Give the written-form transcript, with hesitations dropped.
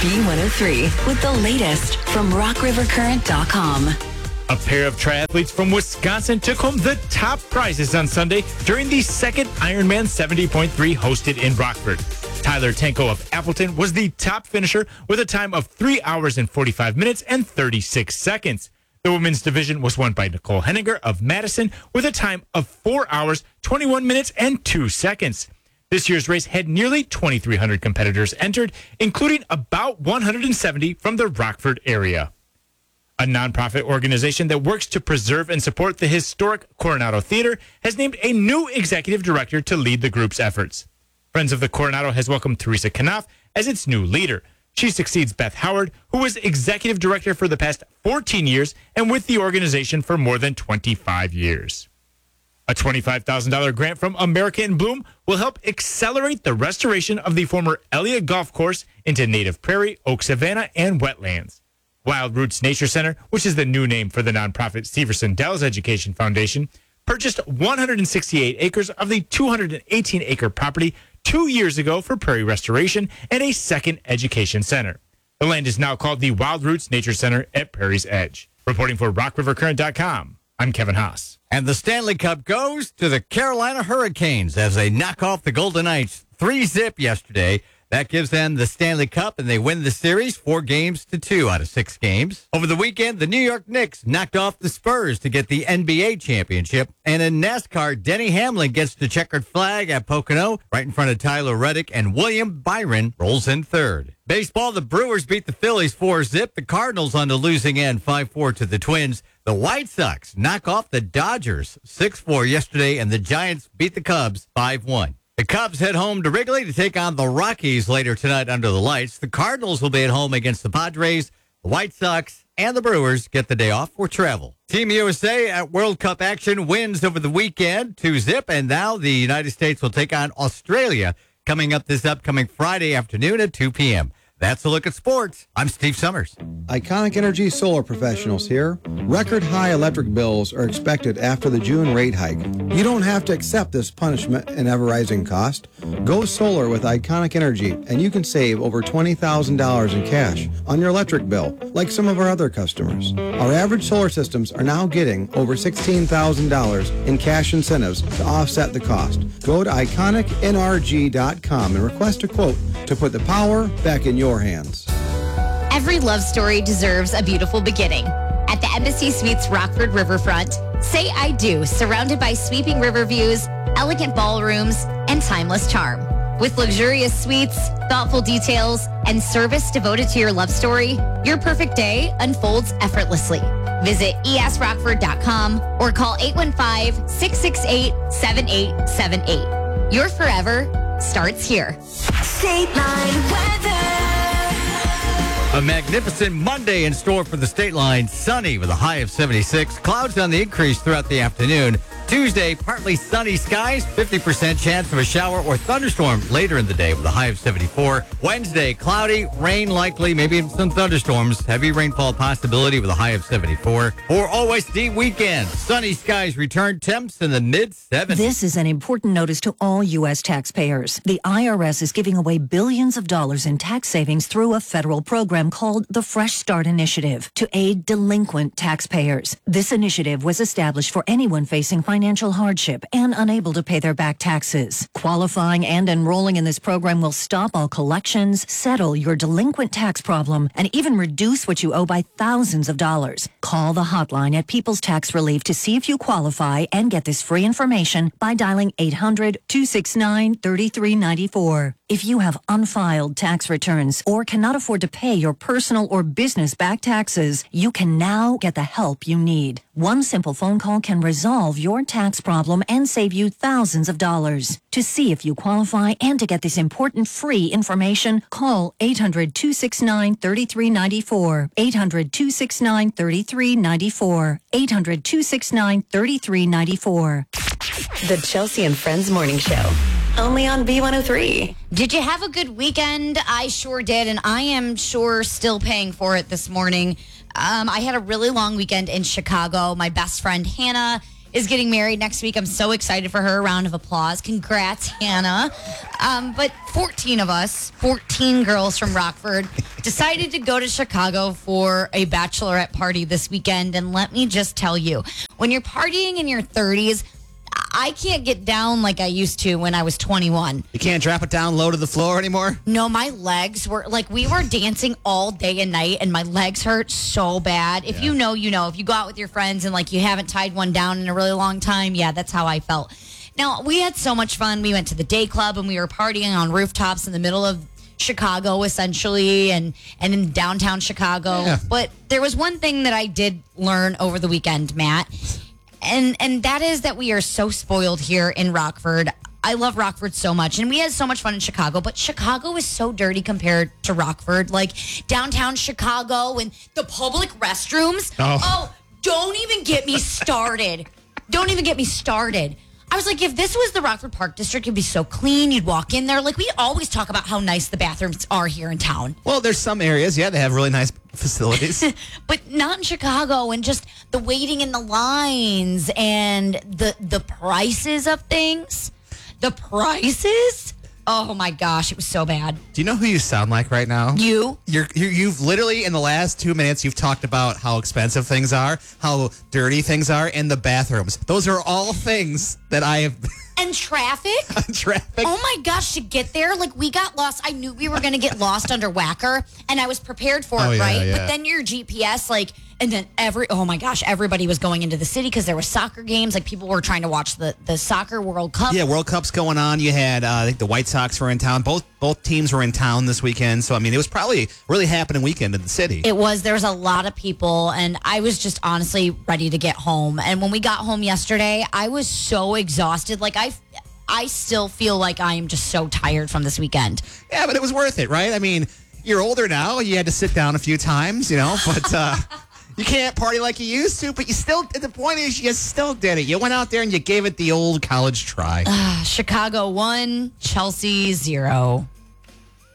B103 with the latest from RockRiverCurrent.com. A pair of triathletes from Wisconsin took home the top prizes on Sunday during the second Ironman 70.3 hosted in Rockford. Tyler Tanko of Appleton was the top finisher with a time of 3 hours and 45 minutes and 36 seconds. The women's division was won by Nicole Henninger of Madison with a time of 4 hours, 21 minutes, and 2 seconds. This year's race had nearly 2,300 competitors entered, including about 170 from the Rockford area. A nonprofit organization that works to preserve and support the historic Coronado Theater has named a new executive director to lead the group's efforts. Friends of the Coronado has welcomed Teresa Knopf as its new leader. She succeeds Beth Howard, who was executive director for the past 14 years and with the organization for more than 25 years. A $25,000 grant from America in Bloom will help accelerate the restoration of the former Elliott Golf Course into native prairie, oak savanna, and wetlands. Wild Roots Nature Center, which is the new name for the nonprofit Severson Dells Education Foundation, purchased 168 acres of the 218-acre property 2 years ago for prairie restoration and a second education center. The land is now called the Wild Roots Nature Center at Prairie's Edge. Reporting for RockRiverCurrent.com, I'm Kevin Haas. And the Stanley Cup goes to the Carolina Hurricanes as they knock off the Golden Knights 3-0 yesterday. That gives them the Stanley Cup, and they win the series 4-2 out of 6 games. Over the weekend, the New York Knicks knocked off the Spurs to get the NBA championship. And in NASCAR, Denny Hamlin gets the checkered flag at Pocono right in front of Tyler Reddick, and William Byron rolls in third. Baseball, the Brewers beat the Phillies 4-0. The Cardinals on the losing end 5-4 to the Twins. The White Sox knock off the Dodgers 6-4 yesterday, and the Giants beat the Cubs 5-1. The Cubs head home to Wrigley to take on the Rockies later tonight under the lights. The Cardinals will be at home against the Padres. The White Sox and the Brewers get the day off for travel. Team USA at World Cup action wins over the weekend 2-0, and now the United States will take on Australia coming up this upcoming Friday afternoon at 2 p.m. That's a look at sports. I'm Steve Summers. Iconic Energy Solar Professionals here. Record high electric bills are expected after the June rate hike. You don't have to accept this punishment and ever-rising cost. Go solar with Iconic Energy, and you can save over $20,000 in cash on your electric bill, like some of our other customers. Our average solar systems are now getting over $16,000 in cash incentives to offset the cost. Go to IconicNRG.com and request a quote to put the power back in your hands. Every love story deserves a beautiful beginning. At the Embassy Suites Rockford Riverfront, say I do, surrounded by sweeping river views, elegant ballrooms, and timeless charm. With luxurious suites, thoughtful details, and service devoted to your love story, your perfect day unfolds effortlessly. Visit esrockford.com or call 815-668-7878. Your forever starts here. State Line weather. A magnificent Monday in store for the State Line. Sunny with a high of 76. Clouds on the increase throughout the afternoon. Tuesday, partly sunny skies, 50% chance of a shower or thunderstorm later in the day with a high of 74. Wednesday, cloudy, rain likely, maybe some thunderstorms, heavy rainfall possibility with a high of 74. For OSD weekend, sunny skies return, temps in the mid-70s. This is an important notice to all U.S. taxpayers. The IRS is giving away billions of dollars in tax savings through a federal program called the Fresh Start Initiative to aid delinquent taxpayers. This initiative was established for anyone facing financial hardship and unable to pay their back taxes. Qualifying and enrolling in this program will stop all collections, settle your delinquent tax problem, and even reduce what you owe by thousands of dollars. Call the hotline at People's Tax Relief to see if you qualify and get this free information by dialing 800-269-3394. If you have unfiled tax returns or cannot afford to pay your personal or business back taxes, you can now get the help you need. One simple phone call can resolve your tax problem and save you thousands of dollars. To see if you qualify and to get this important free information, call 800-269-3394. 800-269-3394. 800-269-3394. The Chelsea and Friends Morning Show. Only on B103. Did you have a good weekend? I sure did, and I am sure still paying for it this morning. I had a really long weekend in Chicago. My best friend Hannah is getting married next week. I'm so excited for her. A round of applause. Congrats, Hannah. But 14 of us, 14 girls from Rockford, decided to go to Chicago for a bachelorette party this weekend. And let me just tell you, when you're partying in your 30s, I can't get down like I used to when I was 21. You can't drop it down low to the floor anymore? No, my legs were like, we were dancing all day and night, and my legs hurt so bad. If you know, you know. If you go out with your friends and like you haven't tied one down in a really long time, yeah, that's how I felt. Now, we had so much fun. We went to the day club and we were partying on rooftops in the middle of Chicago, essentially, and in downtown Chicago. Yeah. But there was one thing that I did learn over the weekend, Matt. And that is that we are so spoiled here in Rockford. I love Rockford so much, and we had so much fun in Chicago, but Chicago is so dirty compared to Rockford. Like downtown Chicago and the public restrooms. Oh, don't even get me started. Don't even get me started. I was like, if this was the Rockford Park District, it'd be so clean. You'd walk in there. Like, we always talk about how nice the bathrooms are here in town. Well, there's some areas, yeah, they have really nice facilities. But not in Chicago, and just the waiting in the lines and the prices of things. The prices? Oh my gosh, it was so bad. Do you know who you sound like right now? You've literally, in the last 2 minutes, you've talked about how expensive things are, how dirty things are, and the bathrooms. Those are all things that I have... And traffic? Traffic. Oh my gosh, to get there, like we got lost. I knew we were going to get lost under Wacker, and I was prepared for it, right? Yeah. But then your GPS, like, and then oh my gosh, everybody was going into the city because there were soccer games. Like people were trying to watch the soccer World Cup. Yeah, World Cup's going on. You had, I think the White Sox were in town. Both teams were in town this weekend. So, I mean, it was probably a really happening weekend in the city. It was. There was a lot of people, and I was just honestly ready to get home. And when we got home yesterday, I was so exhausted. Like, I still feel like I am just so tired from this weekend. Yeah, but it was worth it, right? I mean, you're older now. You had to sit down a few times, you know, but you can't party like you used to. But you still, the point is, you still did it. You went out there and you gave it the old college try. Chicago 1, Chelsea 0.